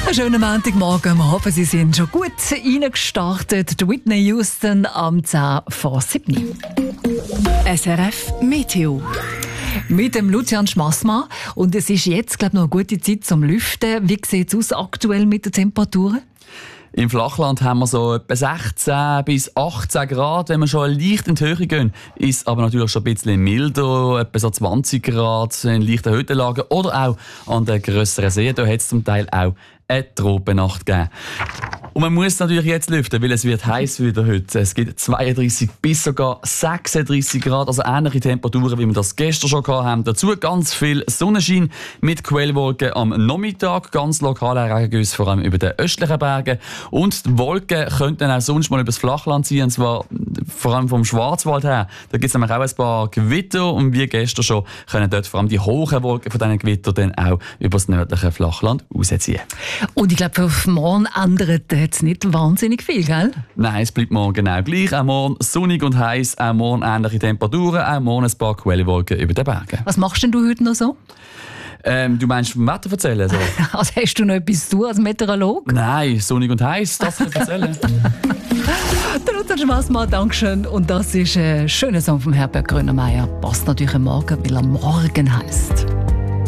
Einen schönen Montagmorgen. Wir hoffen, Sie sind schon gut reingestartet. Die Whitney Houston am 10 vor 7. SRF Meteo. Mit dem Lucian Schmassmann. Und es ist jetzt, glaube ich, noch eine gute Zeit zum Lüften. Wie sieht es aus aktuell mit den Temperaturen? Im Flachland haben wir so etwa 16 bis 18 Grad. Wenn wir schon leicht in die Höhe gehen, ist es aber natürlich schon ein bisschen milder, etwa so 20 Grad in leichten Höhenlagen oder auch an den grösseren Seen. Da hat es zum Teil auch eine Tropennacht gegeben. Und man muss natürlich jetzt lüften, weil es wird heiß wieder heute. Es gibt 32 bis sogar 36 Grad, also ähnliche Temperaturen, wie wir das gestern schon hatten. Dazu ganz viel Sonnenschein mit Quellwolken am Nachmittag, ganz lokale Regengüsse, vor allem über den östlichen Bergen. Und die Wolken könnten auch sonst mal über das Flachland ziehen, und zwar vor allem vom Schwarzwald her. Da gibt es nämlich auch ein paar Gewitter und wie gestern schon können dort vor allem die hohen Wolken von diesen Gewittern dann auch über das nördliche Flachland rausziehen. Und ich glaube, für morgen ändert es nicht wahnsinnig viel, gell? Nein, es bleibt morgen genau gleich. Auch morgen sonnig und heiß, auch morgen ähnliche Temperaturen, auch morgen ein paar Quellwolken über den Bergen. Was machst denn du heute noch so? Du meinst vom Wetter erzählen? So? Also hast du noch etwas zu tun als Meteorolog? Nein, sonnig und heiß, das kann ich erzählen. Der Lucian Schmassmann, Dankeschön. Und das ist ein schöner Song vom Herbert Grönemeyer. Passt natürlich am Morgen, weil er morgen heisst.